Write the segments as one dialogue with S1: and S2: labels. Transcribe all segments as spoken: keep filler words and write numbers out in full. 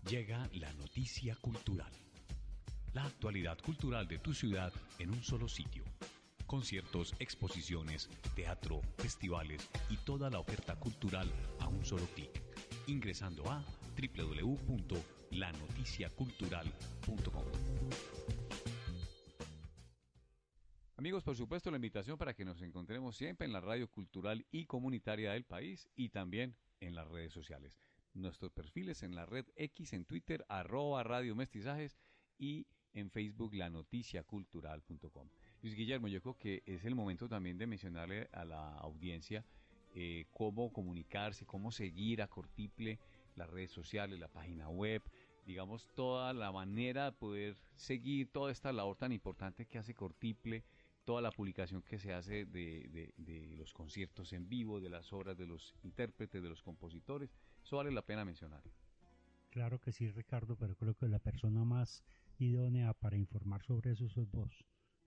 S1: Llega la noticia cultural. La actualidad cultural de tu ciudad en un solo sitio. Conciertos, exposiciones, teatro, festivales y toda la oferta cultural a un solo clic. Ingresando a doble u doble u doble u punto la noticia cultural punto com. Amigos, por supuesto, la invitación para que nos encontremos siempre en la radio cultural y comunitaria del país y también en las redes sociales. Nuestros perfiles en la red X, en Twitter, arroba Radio Mestizajes y en Facebook, la noticia cultural punto com. Luis Guillermo, yo creo que es el momento también de mencionarle a la audiencia eh, cómo comunicarse, cómo seguir a Cortiple, las redes sociales, la página web, digamos, toda la manera de poder seguir toda esta labor tan importante que hace Cortiple, toda la publicación que se hace de, de, de los conciertos en vivo, de las obras de los intérpretes, de los compositores. Eso vale la pena mencionar.
S2: Claro que sí, Ricardo, pero creo que la persona más idónea para informar sobre eso sos vos.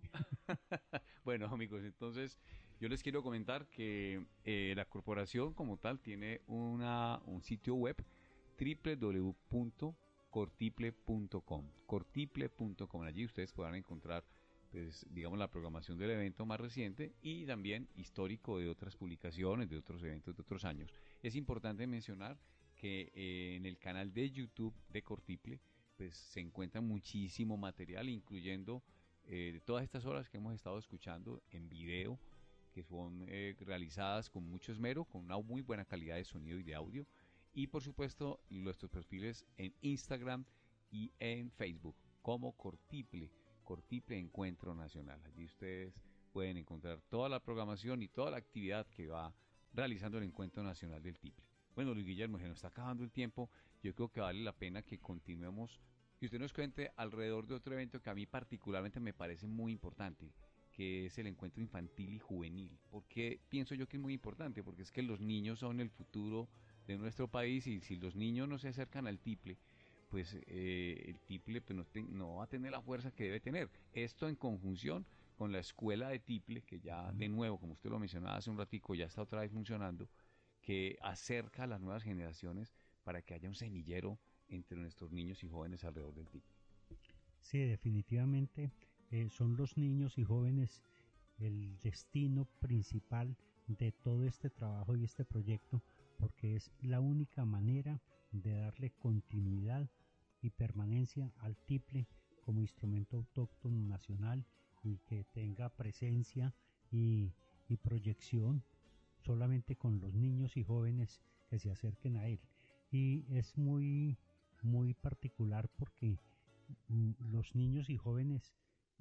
S2: Bueno, amigos, entonces yo les quiero comentar que eh, la corporación como tal tiene una, un sitio web, doble u doble u doble u punto cortiple punto com. cortiple punto com. Allí ustedes podrán encontrar, pues, digamos, la programación del evento más reciente y también histórico de otras publicaciones, de otros eventos de otros años. Es importante mencionar que eh, en el canal de YouTube de Cortiple pues se encuentra muchísimo material, incluyendo eh, todas estas horas que hemos estado escuchando en video, que son eh, realizadas con mucho esmero, con una muy buena calidad de sonido y de audio, y por supuesto nuestros perfiles en Instagram y en Facebook como Cortiple, Cortiple Encuentro Nacional. Allí ustedes pueden encontrar toda la programación y toda la actividad que va realizando el Encuentro Nacional del Tiple. Bueno, Luis Guillermo, se nos está acabando el tiempo. Yo creo que vale la pena que continuemos, que usted nos cuente alrededor de otro evento que a mí particularmente me parece muy importante, que es el encuentro infantil y juvenil. ¿Por qué pienso yo que es muy importante? Porque es que los niños son el futuro de nuestro país y si los niños no se acercan al Tiple, pues eh, el Tiple pues, no, te, no va a tener la fuerza que debe tener. Esto en conjunción con la escuela de Tiple, que ya de nuevo, como usted lo mencionaba hace un ratico, ya está otra vez funcionando, que acerca a las nuevas generaciones para que haya un semillero entre nuestros niños y jóvenes alrededor del Tiple.
S3: Sí, definitivamente eh, son los niños y jóvenes el destino principal de todo este trabajo y este proyecto, porque es la única manera de darle continuidad y permanencia al tiple como instrumento autóctono nacional y que tenga presencia y, y proyección solamente con los niños y jóvenes que se acerquen a él. Y es muy, muy particular porque los niños y jóvenes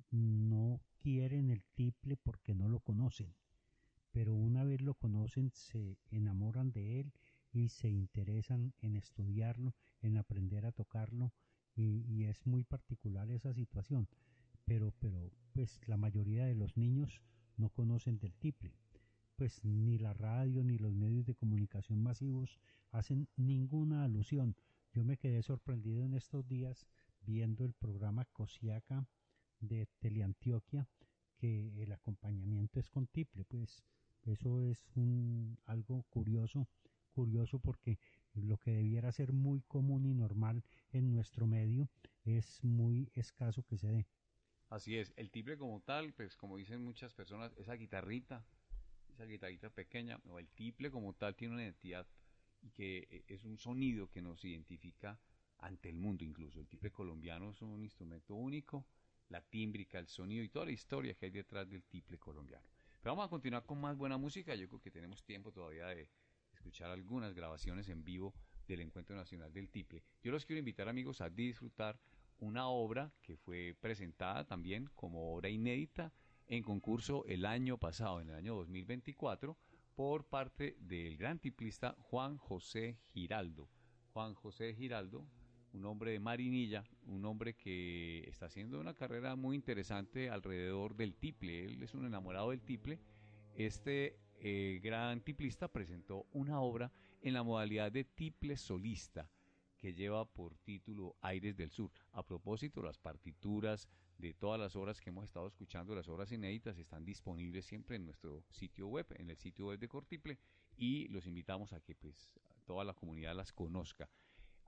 S3: no quieren el tiple porque no lo conocen, pero una vez lo conocen se enamoran de él y se interesan en estudiarlo, en aprender a tocarlo, y, y es muy particular esa situación. Pero, pero pues la mayoría de los niños no conocen del tiple. Pues ni la radio ni los medios de comunicación masivos hacen ninguna alusión. Yo me quedé sorprendido en estos días viendo el programa Cosiaca de Teleantioquia, que el acompañamiento es con tiple. Pues eso es un algo curioso, curioso porque lo que debiera ser muy común y normal en nuestro medio es muy escaso que se dé.
S2: Así es, el tiple como tal, pues como dicen muchas personas, esa guitarrita, esa guitarrita pequeña, o el tiple como tal tiene una identidad y que es un sonido que nos identifica ante el mundo incluso. El tiple colombiano es un instrumento único, la tímbrica, el sonido y toda la historia que hay detrás del tiple colombiano. Pero vamos a continuar con más buena música. Yo creo que tenemos tiempo todavía de escuchar algunas grabaciones en vivo del Encuentro Nacional del Tiple. Yo los quiero invitar, amigos, a disfrutar una obra que fue presentada también como obra inédita en concurso el año pasado, en el año dos mil veinticuatro, por parte del gran tiplista Juan José Giraldo. Juan José Giraldo, un hombre de Marinilla, un hombre que está haciendo una carrera muy interesante alrededor del tiple. Él es un enamorado del tiple. Este eh, gran tiplista presentó una obra en la modalidad de tiple solista, que lleva por título Aires del Sur. A propósito, las partituras de todas las obras que hemos estado escuchando, las obras inéditas, están disponibles siempre en nuestro sitio web, en el sitio web de Cortiple, y los invitamos a que pues toda la comunidad las conozca.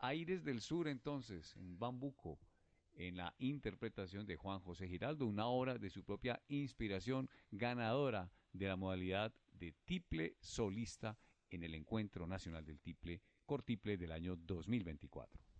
S1: Aires del Sur, entonces, en Bambuco, en la interpretación de Juan José Giraldo, una obra de su propia inspiración, ganadora de la modalidad de tiple solista en el Encuentro Nacional del Tiple Cortiple del año dos mil veinticuatro.